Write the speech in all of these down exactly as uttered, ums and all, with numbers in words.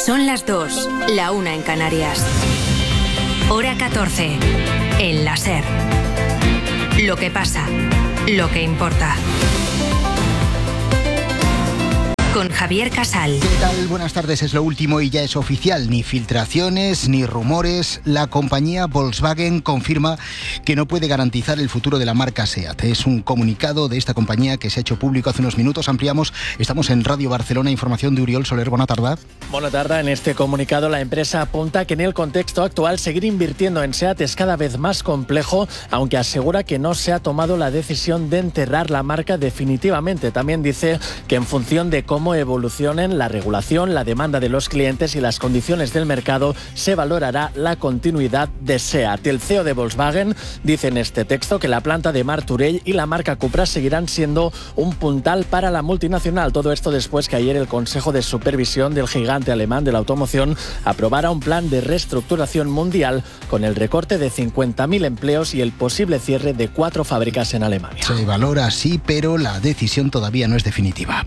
Son las dos, la una en Canarias. Hora catorce, en la SER. Lo que pasa, lo que importa. Con Javier Casal. ¿Qué tal? Buenas tardes, es lo último y ya es oficial. Ni filtraciones, ni rumores. La compañía Volkswagen confirma que no puede garantizar el futuro de la marca SEAT. Es un comunicado de esta compañía que se ha hecho público hace unos minutos. Ampliamos, estamos en Radio Barcelona. Información de Uriol Soler. Buena tarde. Buena tarde. En este comunicado la empresa apunta que en el contexto actual seguir invirtiendo en SEAT es cada vez más complejo, aunque asegura que no se ha tomado la decisión de enterrar la marca definitivamente. También dice que en función de cómo Cómo evolucionen la regulación, la demanda de los clientes y las condiciones del mercado, se valorará la continuidad de SEAT. El C E O de Volkswagen dice en este texto que la planta de Martorell y la marca Cupra seguirán siendo un puntal para la multinacional. Todo esto después que ayer el Consejo de Supervisión del gigante alemán de la automoción aprobara un plan de reestructuración mundial con el recorte de cincuenta mil empleos y el posible cierre de cuatro fábricas en Alemania. Se valora así, pero la decisión todavía no es definitiva.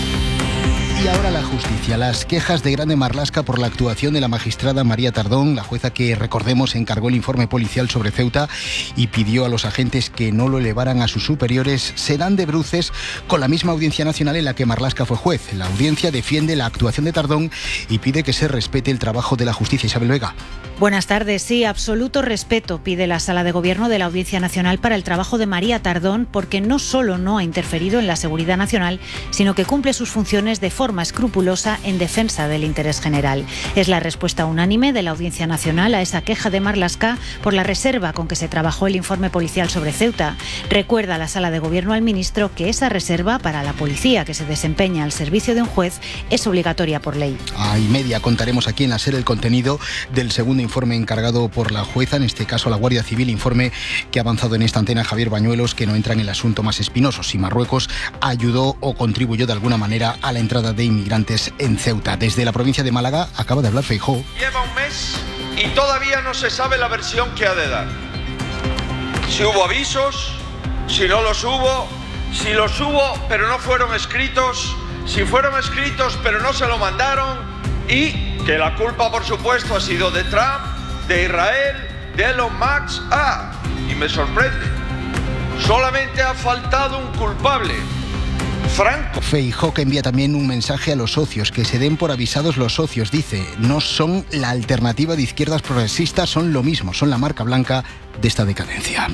Y ahora la justicia. Las quejas de Grande Marlaska por la actuación de la magistrada María Tardón, la jueza que, recordemos, encargó el informe policial sobre Ceuta y pidió a los agentes que no lo elevaran a sus superiores, serán de bruces con la misma Audiencia Nacional en la que Marlaska fue juez. La audiencia defiende la actuación de Tardón y pide que se respete el trabajo de la justicia. Isabel Vega. Buenas tardes. Sí, absoluto respeto pide la Sala de Gobierno de la Audiencia Nacional para el trabajo de María Tardón, porque no solo no ha interferido en la seguridad nacional, sino que cumple sus funciones de forma escrupulosa en defensa del interés general. Es la respuesta unánime de la Audiencia Nacional a esa queja de Marlaska por la reserva con que se trabajó el informe policial sobre Ceuta. Recuerda a la Sala de Gobierno al ministro que esa reserva para la policía que se desempeña al servicio de un juez es obligatoria por ley. A y media contaremos aquí en la SER el contenido del segundo informe encargado por la jueza, en este caso la Guardia Civil, informe que ha avanzado en esta antena Javier Bañuelos, que no entra en el asunto más espinoso, si Marruecos ayudó o contribuyó de alguna manera a la entrada de inmigrantes en Ceuta. Desde la provincia de Málaga acaba de hablar Feijóo. Lleva un mes y todavía no se sabe la versión que ha de dar. Si hubo avisos, si no los hubo, si los hubo pero no fueron escritos, si fueron escritos pero no se lo mandaron, y que la culpa, por supuesto, ha sido de Trump, de Israel, de Elon Musk. Ah, y me sorprende, solamente ha faltado un culpable: Franco. Feijóo, que envía también un mensaje a los socios, que se den por avisados los socios. Dice, no son la alternativa de izquierdas progresistas, son lo mismo, son la marca blanca de esta decadencia.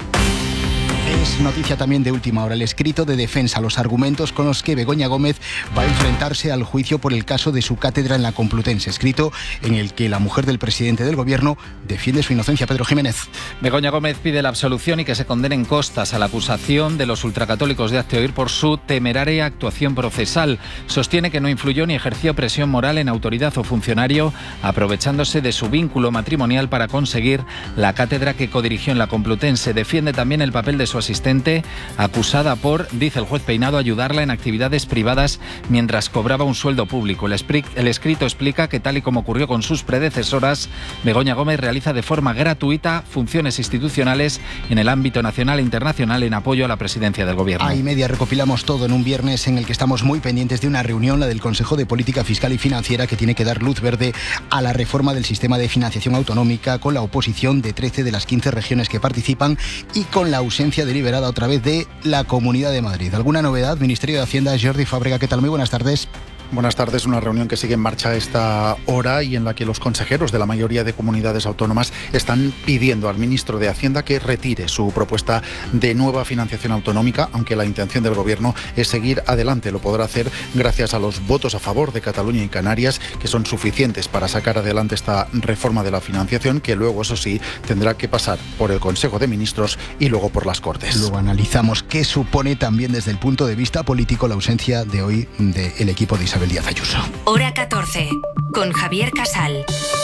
Es noticia también de última hora el escrito de defensa, los argumentos con los que Begoña Gómez va a enfrentarse al juicio por el caso de su cátedra en la Complutense, escrito en el que la mujer del presidente del gobierno defiende su inocencia. Pedro Jiménez. Begoña Gómez pide la absolución y que se condenen costas a la acusación de los ultracatólicos de Hazte Oír por su temeraria actuación procesal. Sostiene que no influyó ni ejerció presión moral en autoridad o funcionario, aprovechándose de su vínculo matrimonial para conseguir la cátedra que codirigió en la Complutense. Defiende también el papel de su asistente, acusada por, dice el juez Peinado, ayudarla en actividades privadas mientras cobraba un sueldo público. El, espri- el escrito explica que, tal y como ocurrió con sus predecesoras, Begoña Gómez realiza de forma gratuita funciones institucionales en el ámbito nacional e internacional en apoyo a la presidencia del gobierno. A y media recopilamos todo en un viernes en el que estamos muy pendientes de una reunión, la del Consejo de Política Fiscal y Financiera, que tiene que dar luz verde a la reforma del sistema de financiación autonómica, con la oposición de trece de las quince regiones que participan y con la ausencia deliberada otra vez de la Comunidad de Madrid. ¿Alguna novedad? Ministerio de Hacienda, Jordi Fábrega, ¿qué tal? Muy buenas tardes. Buenas tardes. Una reunión que sigue en marcha a esta hora y en la que los consejeros de la mayoría de comunidades autónomas están pidiendo al ministro de Hacienda que retire su propuesta de nueva financiación autonómica, aunque la intención del gobierno es seguir adelante. Lo podrá hacer gracias a los votos a favor de Cataluña y Canarias, que son suficientes para sacar adelante esta reforma de la financiación, que luego, eso sí, tendrá que pasar por el Consejo de Ministros y luego por las Cortes. Luego analizamos qué supone también desde el punto de vista político la ausencia de hoy del equipo de Isabel Díaz Ayuso. Hora catorce, con Javier Casal.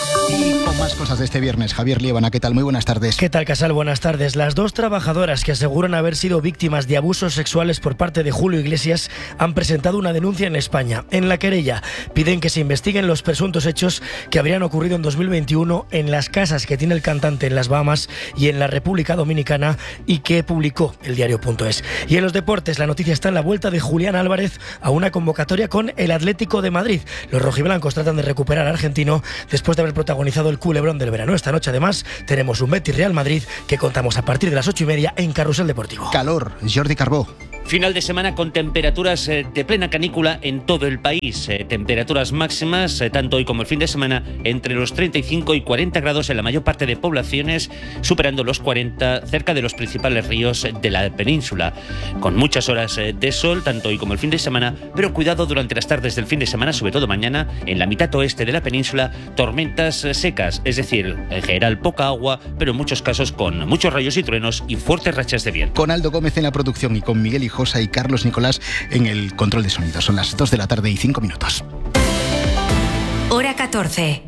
Y con más cosas de este viernes, Javier Liébana, ¿qué tal? Muy buenas tardes. ¿Qué tal, Casal? Buenas tardes. Las dos trabajadoras que aseguran haber sido víctimas de abusos sexuales por parte de Julio Iglesias han presentado una denuncia en España. En la querella piden que se investiguen los presuntos hechos que habrían ocurrido en dos mil veintiuno en las casas que tiene el cantante en las Bahamas y en la República Dominicana y que publicó el diario punto es. Y en los deportes, la noticia está en la vuelta de Julián Álvarez a una convocatoria con el Atlético de Madrid. Los rojiblancos tratan de recuperar al argentino después de haber protagonizado el culebrón del verano. Esta noche además tenemos un Betis Real Madrid que contamos a partir de las ocho y media en Carrusel Deportivo. Calor, Jordi Carbó. Final de semana con temperaturas de plena canícula en todo el país. Temperaturas máximas, tanto hoy como el fin de semana, entre los treinta y cinco y cuarenta grados en la mayor parte de poblaciones, superando los cuarenta cerca de los principales ríos de la península. Con muchas horas de sol, tanto hoy como el fin de semana, pero cuidado durante las tardes del fin de semana, sobre todo mañana, en la mitad oeste de la península, tormentas secas, es decir, en general poca agua, pero en muchos casos con muchos rayos y truenos y fuertes rachas de viento. Con Aldo Gómez en la producción y con Miguel Hijosa y Carlos Nicolás en el control de sonido. Son las dos de la tarde y cinco minutos. Hora catorce.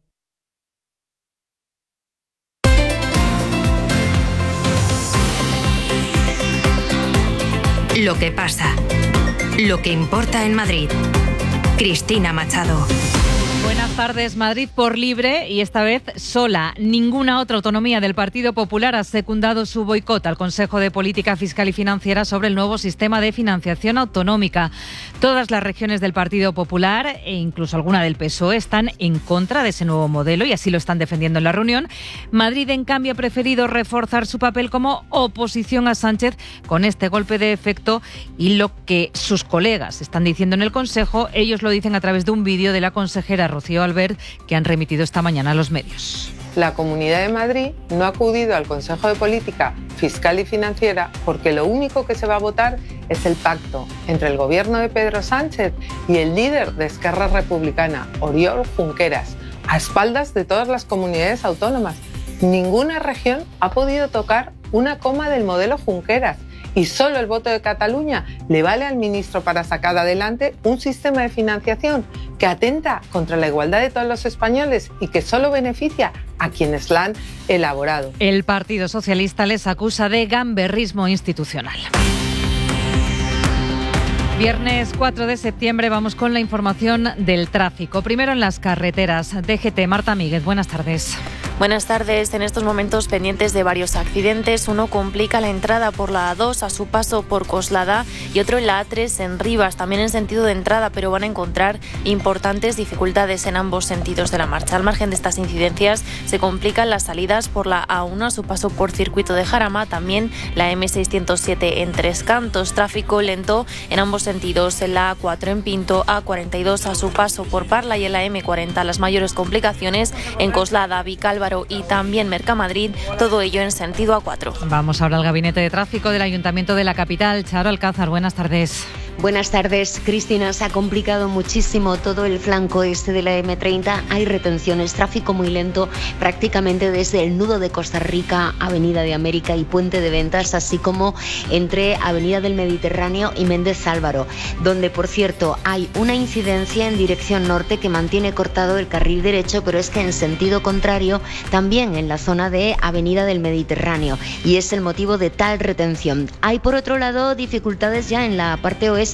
Lo que pasa. Lo que importa en Madrid. Cristina Machado. Buenas tardes. Madrid por libre y esta vez sola. Ninguna otra autonomía del Partido Popular ha secundado su boicot al Consejo de Política Fiscal y Financiera sobre el nuevo sistema de financiación autonómica. Todas las regiones del Partido Popular e incluso alguna del P S O E están en contra de ese nuevo modelo y así lo están defendiendo en la reunión. Madrid, en cambio, ha preferido reforzar su papel como oposición a Sánchez con este golpe de efecto y lo que sus colegas están diciendo en el Consejo, ellos lo dicen a través de un vídeo de la consejera Rocío Albert, que han remitido esta mañana a los medios. La Comunidad de Madrid no ha acudido al Consejo de Política Fiscal y Financiera porque lo único que se va a votar es el pacto entre el gobierno de Pedro Sánchez y el líder de Esquerra Republicana, Oriol Junqueras, a espaldas de todas las comunidades autónomas. Ninguna región ha podido tocar una coma del modelo Junqueras. Y solo el voto de Cataluña le vale al ministro para sacar adelante un sistema de financiación que atenta contra la igualdad de todos los españoles y que solo beneficia a quienes la han elaborado. El Partido Socialista les acusa de gamberrismo institucional. Viernes cuatro de septiembre vamos con la información del tráfico. Primero en las carreteras. D G T, Marta Míguez, buenas tardes. Buenas tardes. En estos momentos pendientes de varios accidentes. Uno complica la entrada por la A dos a su paso por Coslada y otro en la A tres en Rivas, también en sentido de entrada, pero van a encontrar importantes dificultades en ambos sentidos de la marcha. Al margen de estas incidencias, se complican las salidas por la A uno a su paso por Circuito de Jarama, también la M seiscientos siete en Tres Cantos. Tráfico lento en ambos sentidos en la A cuatro en Pinto, A cuarenta y dos a su paso por Parla y en la M cuarenta las mayores complicaciones en Coslada, Vicálvaro y también Mercamadrid, todo ello en sentido A cuatro. Vamos ahora al Gabinete de Tráfico del Ayuntamiento de la capital. Charo Alcázar, buenas tardes. Buenas tardes, Cristina. Se ha complicado muchísimo todo el flanco este de la M treinta. Hay retenciones, tráfico muy lento prácticamente desde el nudo de Costa Rica, Avenida de América y Puente de Ventas, así como entre Avenida del Mediterráneo y Méndez Álvaro, donde, por cierto, hay una incidencia en dirección norte que mantiene cortado el carril derecho, pero es que en sentido contrario también en la zona de Avenida del Mediterráneo, y es el motivo de tal retención. Hay, por otro lado, dificultades ya en la parte oeste,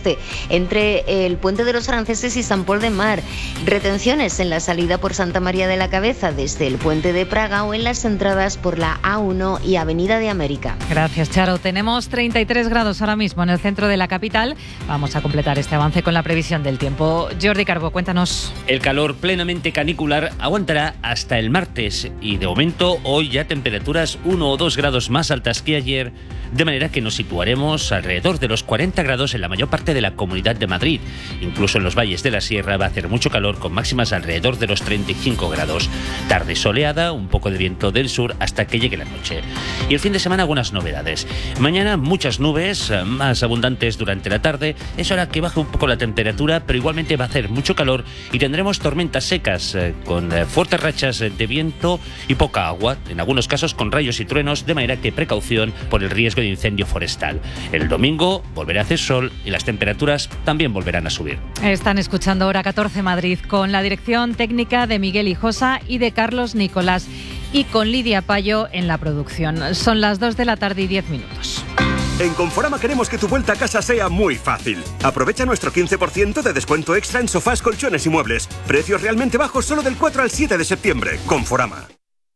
entre el Puente de los Franceses y San Pol de Mar, retenciones en la salida por Santa María de la Cabeza desde el Puente de Praga o en las entradas por la A uno y Avenida de América. Gracias, Charo. Tenemos treinta y tres grados ahora mismo en el centro de la capital. Vamos a completar este avance con la previsión del tiempo. Jordi Carbó, cuéntanos. El calor plenamente canicular aguantará hasta el martes y de momento hoy ya temperaturas uno o dos grados más altas que ayer, de manera que nos situaremos alrededor de los cuarenta grados en la mayor parte de la Comunidad de Madrid. Incluso en los valles de la Sierra va a hacer mucho calor con máximas alrededor de los treinta y cinco grados. Tarde soleada, un poco de viento del sur hasta que llegue la noche. Y el fin de semana algunas novedades. Mañana muchas nubes, más abundantes durante la tarde. Es hora que baje un poco la temperatura, pero igualmente va a hacer mucho calor y tendremos tormentas secas eh, con eh, fuertes rachas de viento y poca agua, en algunos casos con rayos y truenos, de manera que precaución por el riesgo de incendio forestal. El domingo volverá a hacer sol y las temperaturas temperaturas también volverán a subir. Están escuchando Hora catorce Madrid con la dirección técnica de Miguel Hijosa y de Carlos Nicolás y con Lidia Payo en la producción. Son las dos de la tarde y diez minutos. En Conforama queremos que tu vuelta a casa sea muy fácil. Aprovecha nuestro quince por ciento de descuento extra en sofás, colchones y muebles. Precios realmente bajos solo del cuatro al siete de septiembre. Conforama.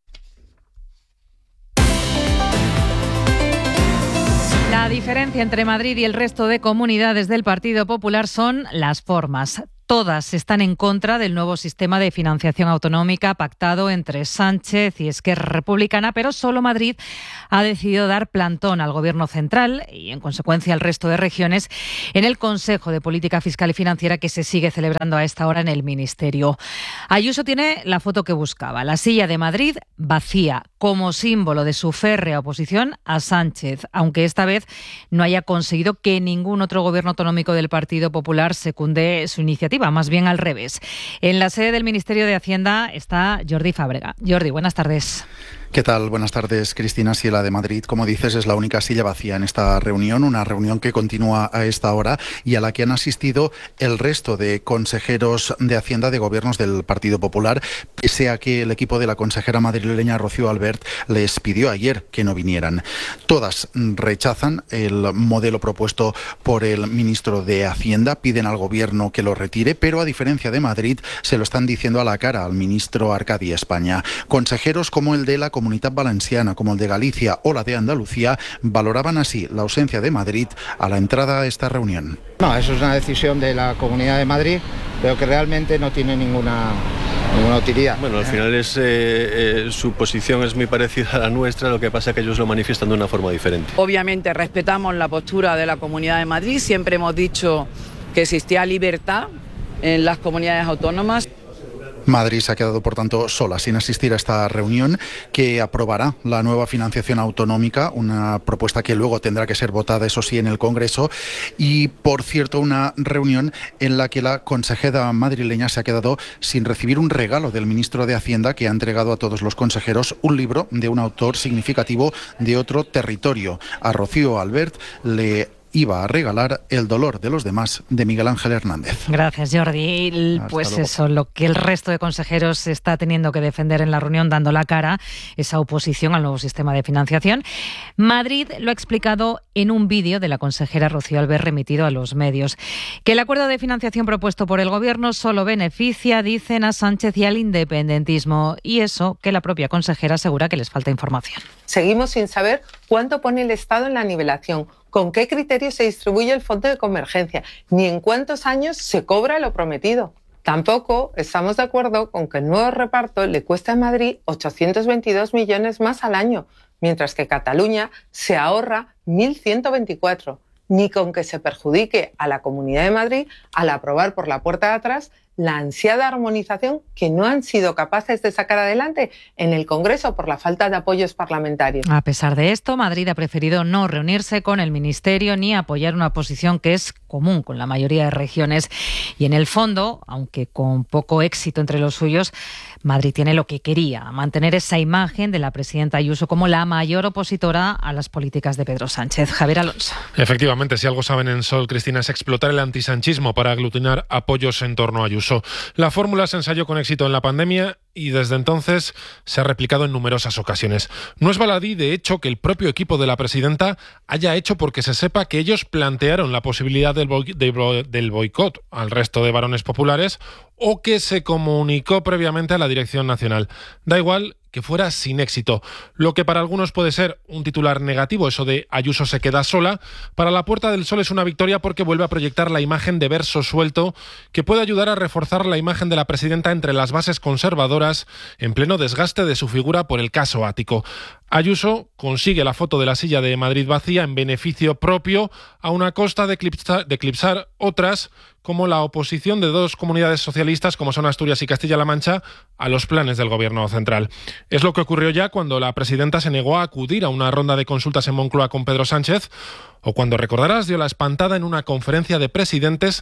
La diferencia entre Madrid y el resto de comunidades del Partido Popular son las formas. Todas están en contra del nuevo sistema de financiación autonómica pactado entre Sánchez y Esquerra Republicana, pero solo Madrid ha decidido dar plantón al Gobierno central y, en consecuencia, al resto de regiones en el Consejo de Política Fiscal y Financiera que se sigue celebrando a esta hora en el Ministerio. Ayuso tiene la foto que buscaba, la silla de Madrid vacía, como símbolo de su férrea oposición a Sánchez, aunque esta vez no haya conseguido que ningún otro gobierno autonómico del Partido Popular secunde su iniciativa. Más bien al revés. En la sede del Ministerio de Hacienda está Jordi Fábrega. Jordi, buenas tardes. ¿Qué tal? Buenas tardes, Cristina. Sí, la de Madrid, como dices, es la única silla vacía en esta reunión, una reunión que continúa a esta hora y a la que han asistido el resto de consejeros de Hacienda de gobiernos del Partido Popular, pese a que el equipo de la consejera madrileña Rocío Albert les pidió ayer que no vinieran. Todas rechazan el modelo propuesto por el ministro de Hacienda, piden al gobierno que lo retire, pero a diferencia de Madrid, se lo están diciendo a la cara al ministro Arcadi España. Consejeros como el de la Comunitat Valenciana, como el de Galicia o la de Andalucía, valoraban así la ausencia de Madrid a la entrada a esta reunión. No, eso es una decisión de la Comunidad de Madrid, pero que realmente no tiene ninguna, ninguna utilidad. Bueno, al final es, eh, eh, su posición es muy parecida a la nuestra, lo que pasa es que ellos lo manifiestan de una forma diferente. Obviamente respetamos la postura de la Comunidad de Madrid, siempre hemos dicho que existía libertad en las comunidades autónomas. Madrid se ha quedado, por tanto, sola, sin asistir a esta reunión que aprobará la nueva financiación autonómica, una propuesta que luego tendrá que ser votada, eso sí, en el Congreso. Y, por cierto, una reunión en la que la consejera madrileña se ha quedado sin recibir un regalo del ministro de Hacienda, que ha entregado a todos los consejeros un libro de un autor significativo de otro territorio. A Rocío Albert le iba a regalar El dolor de los demás, de Miguel Ángel Hernández. Gracias, Jordi. Hasta pues luego. Eso, lo que el resto de consejeros está teniendo que defender en la reunión, dando la cara, esa oposición al nuevo sistema de financiación. Madrid lo ha explicado en un vídeo de la consejera Rocío Albert remitido a los medios. Que el acuerdo de financiación propuesto por el Gobierno solo beneficia, dicen, a Sánchez y al independentismo. Y eso que la propia consejera asegura que les falta información. Seguimos sin saber cuánto pone el Estado en la nivelación, con qué criterio se distribuye el fondo de convergencia, ni en cuántos años se cobra lo prometido. Tampoco estamos de acuerdo con que el nuevo reparto le cueste a Madrid ochocientos veintidós millones más al año, mientras que Cataluña se ahorra mil ciento veinticuatro, ni con que se perjudique a la Comunidad de Madrid al aprobar por la puerta de atrás la ansiada armonización que no han sido capaces de sacar adelante en el Congreso por la falta de apoyos parlamentarios. A pesar de esto, Madrid ha preferido no reunirse con el Ministerio ni apoyar una posición que es común con la mayoría de regiones. Y en el fondo, aunque con poco éxito entre los suyos, Madrid tiene lo que quería, mantener esa imagen de la presidenta Ayuso como la mayor opositora a las políticas de Pedro Sánchez. Javier Alonso. Efectivamente, si algo saben en Sol, Cristina, es explotar el antisanchismo para aglutinar apoyos en torno a Ayuso. La fórmula se ensayó con éxito en la pandemia y desde entonces se ha replicado en numerosas ocasiones. No es baladí, de hecho, que el propio equipo de la presidenta haya hecho porque se sepa que ellos plantearon la posibilidad del, boi- de- del boicot al resto de varones populares o que se comunicó previamente a la Dirección Nacional. Da igual que fuera sin éxito. Lo que para algunos puede ser un titular negativo, eso de Ayuso se queda sola, para la Puerta del Sol es una victoria porque vuelve a proyectar la imagen de verso suelto que puede ayudar a reforzar la imagen de la presidenta entre las bases conservadoras en pleno desgaste de su figura por el caso Ático. Ayuso consigue la foto de la silla de Madrid vacía en beneficio propio a una costa de eclipsar, de eclipsar otras como la oposición de dos comunidades socialistas como son Asturias y Castilla-La Mancha a los planes del gobierno central. Es lo que ocurrió ya cuando la presidenta se negó a acudir a una ronda de consultas en Moncloa con Pedro Sánchez o cuando, recordarás, dio la espantada en una conferencia de presidentes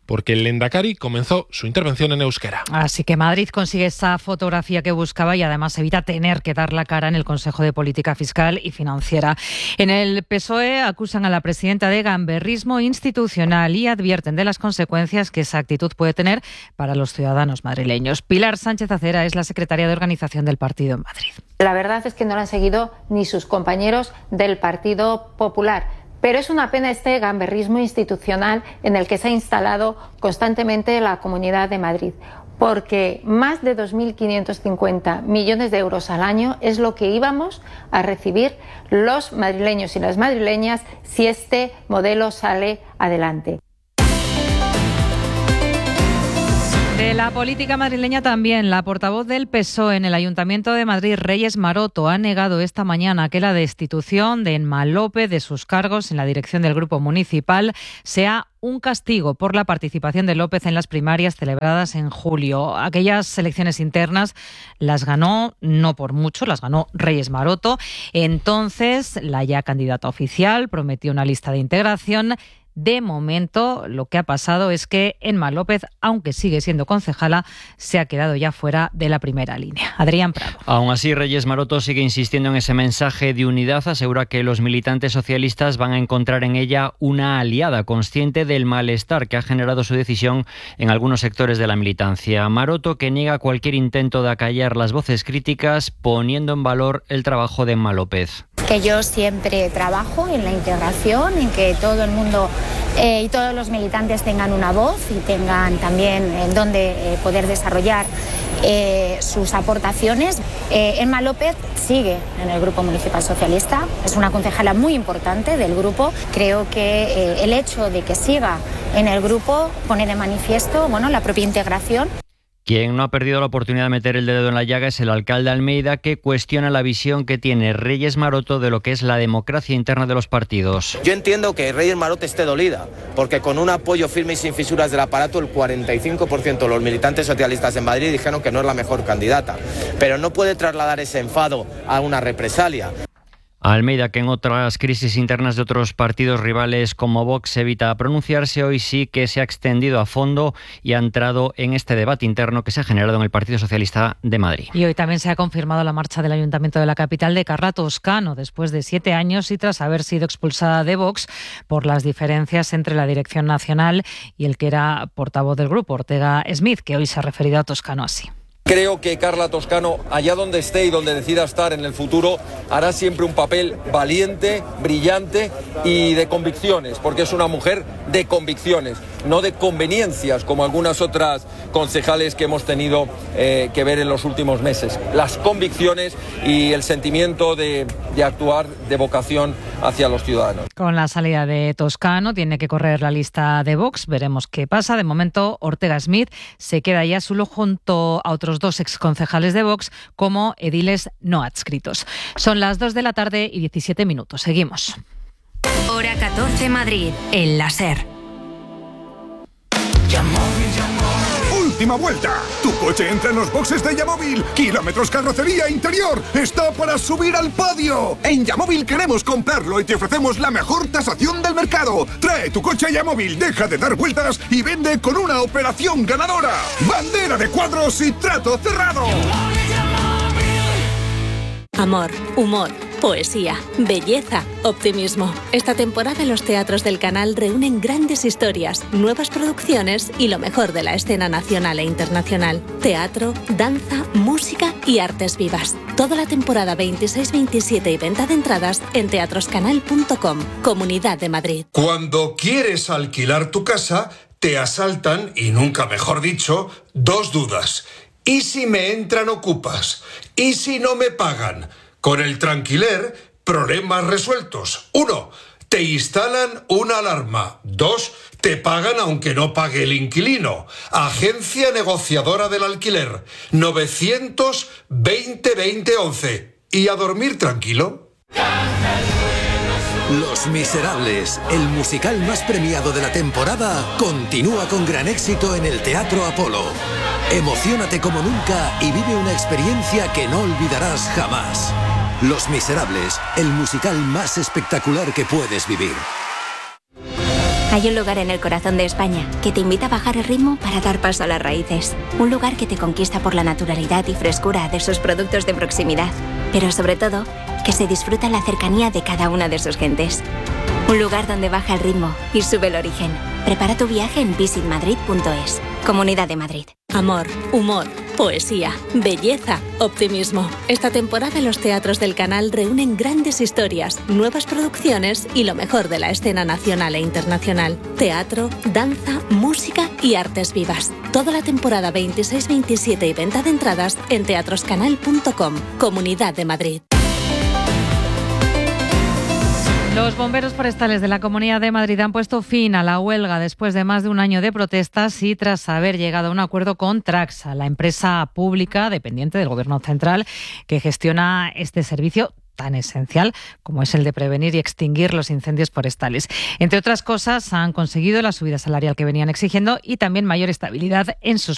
porque el Lehendakari comenzó su intervención en euskera. Así que Madrid consigue esa fotografía que buscaba y además evita tener que dar la cara en el Consejo de Política Fiscal y Financiera. En el P S O E acusan a la presidenta de gamberrismo institucional y advierten de las consecuencias que esa actitud puede tener para los ciudadanos madrileños. Pilar Sánchez Acera es la secretaria de organización del partido en Madrid. La verdad es que no lo han seguido ni sus compañeros del Partido Popular. Pero es una pena este gamberrismo institucional en el que se ha instalado constantemente la Comunidad de Madrid, porque más de dos mil quinientos cincuenta millones de euros al año es lo que íbamos a recibir los madrileños y las madrileñas si este modelo sale adelante. De la política madrileña también, la portavoz del P S O E en el Ayuntamiento de Madrid, Reyes Maroto, ha negado esta mañana que la destitución de Emma López de sus cargos en la dirección del Grupo Municipal sea un castigo por la participación de López en las primarias celebradas en julio. Aquellas elecciones internas las ganó, no por mucho, las ganó Reyes Maroto. Entonces, la ya candidata oficial prometió una lista de integración. De momento, lo que ha pasado es que Emma López, aunque sigue siendo concejala, se ha quedado ya fuera de la primera línea. Adrián Prado. Aún así, Reyes Maroto sigue insistiendo en ese mensaje de unidad. Asegura que los militantes socialistas van a encontrar en ella una aliada, consciente del malestar que ha generado su decisión en algunos sectores de la militancia. Maroto, que niega cualquier intento de acallar las voces críticas, poniendo en valor el trabajo de Emma López. Que yo siempre trabajo en la integración, en que todo el mundo eh, y todos los militantes tengan una voz y tengan también en donde eh, poder desarrollar eh, sus aportaciones. Eh, Emma López sigue en el Grupo Municipal Socialista, es una concejala muy importante del grupo. Creo que eh, el hecho de que siga en el grupo pone de manifiesto, bueno, la propia integración. Quien no ha perdido la oportunidad de meter el dedo en la llaga es el alcalde de Almeida, que cuestiona la visión que tiene Reyes Maroto de lo que es la democracia interna de los partidos. Yo entiendo que Reyes Maroto esté dolida, porque con un apoyo firme y sin fisuras del aparato, el cuarenta y cinco por ciento de los militantes socialistas en Madrid dijeron que no es la mejor candidata. Pero no puede trasladar ese enfado a una represalia. Almeida, que en otras crisis internas de otros partidos rivales como Vox evita pronunciarse, hoy sí que se ha extendido a fondo y ha entrado en este debate interno que se ha generado en el Partido Socialista de Madrid. Y hoy también se ha confirmado la marcha del Ayuntamiento de la capital de Carla Toscano, después de siete años y tras haber sido expulsada de Vox por las diferencias entre la dirección nacional y el que era portavoz del grupo, Ortega Smith, que hoy se ha referido a Toscano así. Creo que Carla Toscano, allá donde esté y donde decida estar en el futuro, hará siempre un papel valiente, brillante y de convicciones, porque es una mujer de convicciones, no de conveniencias, como algunas otras concejales que hemos tenido eh, que ver en los últimos meses. Las convicciones y el sentimiento de, de actuar de vocación hacia los ciudadanos. Con la salida de Toscano tiene que correr la lista de Vox, veremos qué pasa. De momento, Ortega Smith se queda ya solo junto a otros dos exconcejales de Vox como ediles no adscritos. Son las dos de la tarde y diecisiete minutos. Seguimos. Hora catorce Madrid, en la SER. ¡Última vuelta! Tu coche entra en los boxes de Yamóvil. Kilómetros carrocería interior. Está para subir al podio. En Yamóvil queremos comprarlo y te ofrecemos la mejor tasación del mercado. Trae tu coche a Yamóvil, deja de dar vueltas y vende con una operación ganadora. Bandera de cuadros y trato cerrado. Amor, humor, poesía, belleza, optimismo. Esta temporada los teatros del canal reúnen grandes historias, nuevas producciones y lo mejor de la escena nacional e internacional. Teatro, danza, música y artes vivas. Toda la temporada veintiséis veintisiete y venta de entradas en teatroscanal punto com, Comunidad de Madrid. Cuando quieres alquilar tu casa, te asaltan, y nunca mejor dicho, dos dudas. ¿Y si me entran ocupas? ¿Y si no me pagan? Con el Tranquiler, problemas resueltos. Uno, te instalan una alarma. Dos, te pagan aunque no pague el inquilino. Agencia negociadora del alquiler. novecientos veinte veinte once. ¿Y a dormir tranquilo? Los Miserables, el musical más premiado de la temporada, continúa con gran éxito en el Teatro Apolo. Emociónate como nunca y vive una experiencia que no olvidarás jamás. Los Miserables, el musical más espectacular que puedes vivir. Hay un lugar en el corazón de España que te invita a bajar el ritmo para dar paso a las raíces. Un lugar que te conquista por la naturalidad y frescura de sus productos de proximidad. Pero sobre todo, que se disfruta la cercanía de cada una de sus gentes. Un lugar donde baja el ritmo y sube el origen. Prepara tu viaje en visit madrid punto es. Comunidad de Madrid. Amor, humor, poesía, belleza, optimismo. Esta temporada los teatros del Canal reúnen grandes historias, nuevas producciones y lo mejor de la escena nacional e internacional. Teatro, danza, música y artes vivas. Toda la temporada veintiséis veintisiete y venta de entradas en teatroscanal punto com. Comunidad de Madrid. Los bomberos forestales de la Comunidad de Madrid han puesto fin a la huelga después de más de un año de protestas y tras haber llegado a un acuerdo con Traxa, la empresa pública dependiente del Gobierno central que gestiona este servicio tan esencial como es el de prevenir y extinguir los incendios forestales. Entre otras cosas, han conseguido la subida salarial que venían exigiendo y también mayor estabilidad en sus